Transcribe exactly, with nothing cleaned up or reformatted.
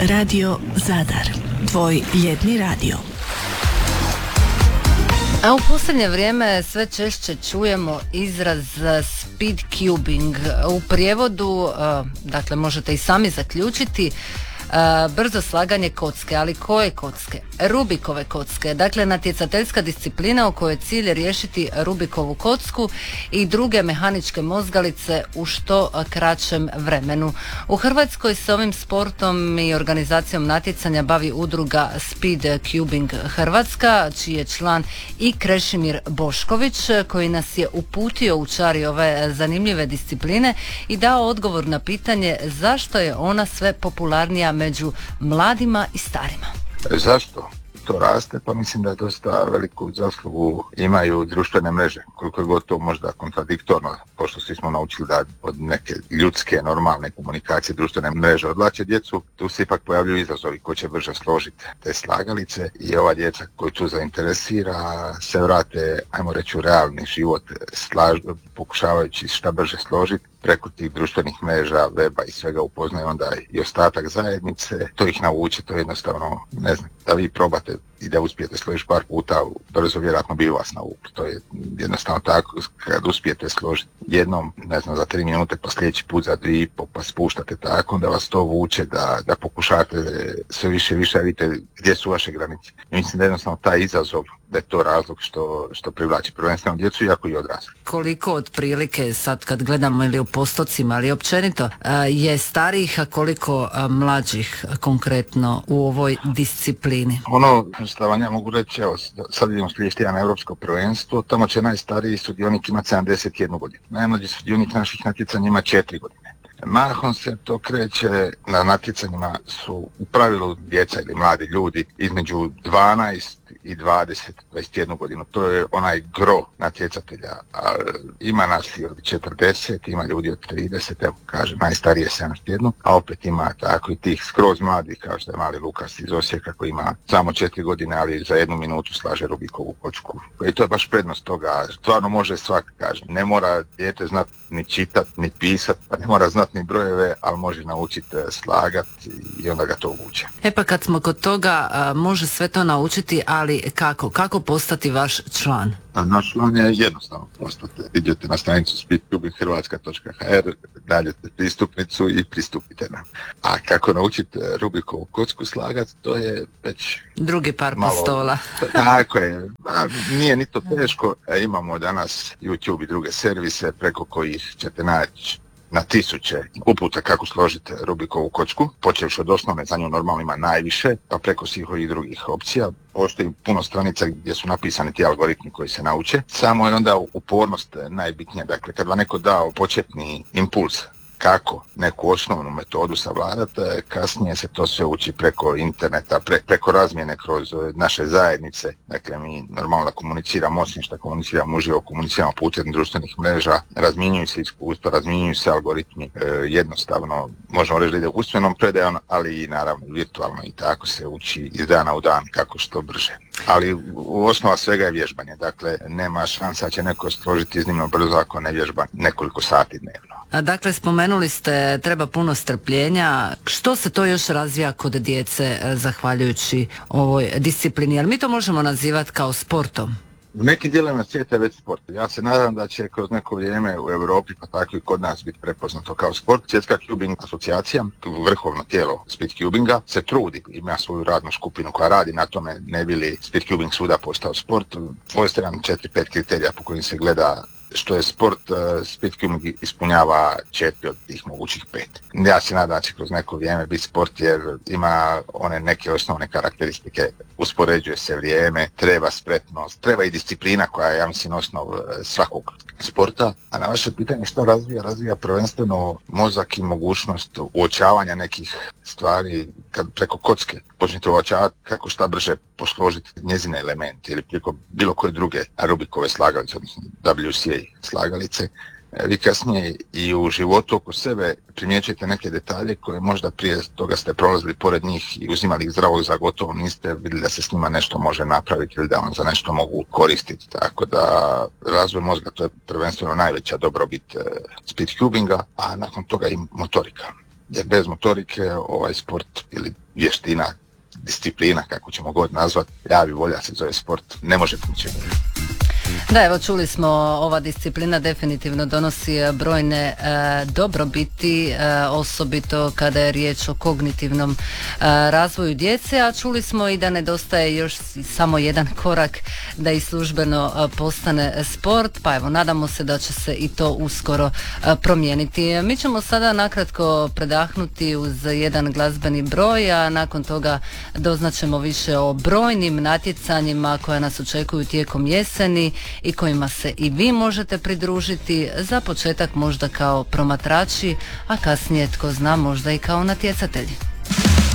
Radio Zadar, tvoj ljetni radio. A u posljednje vrijeme sve češće čujemo izraz speed cubing. U prijevodu, dakle možete i sami zaključiti, brzo slaganje kocke, ali koje kocke? Rubikove kocke, dakle natjecateljska disciplina u kojoj je cilj riješiti Rubikovu kocku i druge mehaničke mozgalice u što kraćem vremenu. U Hrvatskoj se ovim sportom i organizacijom natjecanja bavi udruga Speed Cubing Hrvatska, čiji je član i Krešimir Bošković, koji nas je uputio u čari ove zanimljive discipline i dao odgovor na pitanje zašto je ona sve popularnija među mladima i starima. Zašto to raste? Pa mislim da je dosta veliku zaslugu imaju društvene mreže, koliko je gotovo možda kontradiktorno, pošto svi smo naučili da od neke ljudske, normalne komunikacije društvene mreže odlače djecu, tu se ipak pojavljuju izazovi ko će brže složiti te slagalice i ova djeca koju tu zainteresira se vrate, ajmo reći, u realni život, slaž, pokušavajući šta brže složiti. Preko tih društvenih mreža, weba i svega upoznaju onda i ostatak zajednice. To ih nauči, to je jednostavno, ne znam, da vi probate i da uspijete složiti par puta, brzo vjerojatno bi vas navukli. To je jednostavno tako, kad uspijete složiti jednom, ne znam, za tri minute, pa sljedeći put za dvije i po, pa spuštate tako, da vas to vuče, da, da pokušate sve više i više, vidite gdje su vaše granice. I mislim da jednostavno taj izazov, da je to razlog što, što privlači prvenstveno djecu, iako i odrasli. Koliko otprilike, sad kad gledamo ili u postocima, ali općenito, je starijih, a koliko mlađih konkretno u ovoj disciplini? Ono što vam ja mogu reći, evo, sad vidimo sljedeći tjedan Europsko prvenstvo, tamo će najstariji sudionik imati sedamdeset jednu godinu. Najmlađi sudionik naših natjecanja ima četiri godine. Mahom se to kreće, na natjecanjima su u pravilu djeca ili mladi ljudi između dvanaest i dvadeset, dvadeset jednu godinu. To je onaj gro natjecatelja. A ima nas i od četrdeset, ima ljudi od trideset, evo kažem, najstarije sedamdeset jednu, a opet ima tako i tih skroz mladih, kao što je mali Lukas iz Osijeka koji ima samo četiri godine, ali za jednu minutu slaže Rubikovu kocku. I to je baš prednost toga, stvarno može svak, kažem. Ne mora dijete znati ni čitati, ni pisati, pa ne mora znati ni brojeve, ali može naučiti slagati i onda ga to uče. E pa kad smo kod toga, a, može sve to naučiti, ali kako? Kako postati vaš član? A naš član je jednostavno postati. Idete na stranicu speed cubing hrvatska točka h r, daljete pristupnicu i pristupite nam. A kako naučiti Rubikovu kocku slagati, to je već drugi par malo pistola. Tako je. A, nije ni to teško. E, imamo danas YouTube i druge servise preko kojih ćete naći na tisuće uputa kako složiti Rubikovu kocku, počevši od osnovne, za nju normalno ima najviše, pa preko svih ovih drugih opcija. Postoji puno stranica gdje su napisani ti algoritmi koji se nauče. Samo je onda upornost najbitnija. Dakle, kad vam neko dao početni impuls kako neku osnovnu metodu savladati, kasnije se to sve uči preko interneta, pre, preko razmjene kroz naše zajednice. Dakle, mi normalno komuniciramo, osim što komuniciramo uživo, komuniciramo putem društvenih mreža, razmjenjuju se iskustva, razmjenjuju se algoritmi. E, jednostavno, možemo reći da ide usmenom predajom, ali i naravno virtualno, i tako se uči iz dana u dan kako što brže. Ali u osnova svega je vježbanje, dakle, nema šansa će neko složiti iznimno brzo ako ne vježba nekoliko sati dnevno. A dakle, spomenuli ste treba puno strpljenja. Što se to još razvija kod djece zahvaljujući ovoj disciplini? Jer mi to možemo nazivati kao sportom. U nekim dijelovima svijeta je već sport. Ja se nadam da će kroz neko vrijeme u Europi, pa tako i kod nas, biti prepoznato kao sport. Svjetska cubing asocijacija, vrhovno tijelo speed cubinga, se trudi, ima svoju radnu skupinu koja radi na tome, ne bi li speed cubing svuda postao sport. Postoje nam četiri pet kriterija po kojim se gleda što je sport. Speed cubing ispunjava četiri od tih mogućih pet. Ja se nadam da će kroz neko vrijeme biti sport jer ima one neke osnovne karakteristike. Uspoređuje se vrijeme, treba spretnost, treba i disciplina koja je, ja mislim, osnov svakog sporta. A na vaše pitanje što razvija? Razvija prvenstveno mozak i mogućnost uočavanja nekih stvari kad preko kocke počnete uočavati kako šta brže posložiti njezine elemente ili preko bilo koje druge Rubikove slagalice, odnosno W C A slagalice. Vi kasnije i u životu oko sebe primjećujete neke detalje koje možda prije toga ste prolazili pored njih i uzimali ih zdravo za gotovo, niste vidjeli da se s njima nešto može napraviti ili da vam za nešto mogu koristiti. Tako da razvoj mozga, to je prvenstveno najveća dobrobit speed cubinga, a nakon toga i motorika. jer bez motorike ovaj sport ili vještina, disciplina, kako ćemo god nazvat, javi volja se zove sport, ne može funkcionirati. Da, evo čuli smo, ova disciplina definitivno donosi brojne e, dobrobiti, e, osobito kada je riječ o kognitivnom e, razvoju djece, a čuli smo i da nedostaje još samo jedan korak da i službeno e, postane sport, pa evo nadamo se da će se i to uskoro e, promijeniti. Mi ćemo sada nakratko predahnuti uz jedan glazbeni broj, a nakon toga doznaćemo više o brojnim natjecanjima koja nas očekuju tijekom jeseni i kojima se i vi možete pridružiti, za početak možda kao promatrači, a kasnije tko zna možda i kao natjecatelji.